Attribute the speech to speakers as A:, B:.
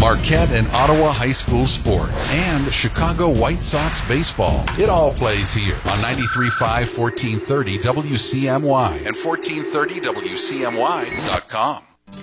A: Marquette and Ottawa High School sports, and Chicago White Sox baseball. It all plays here on 93.5 1430 WCMY and 1430WCMY.com.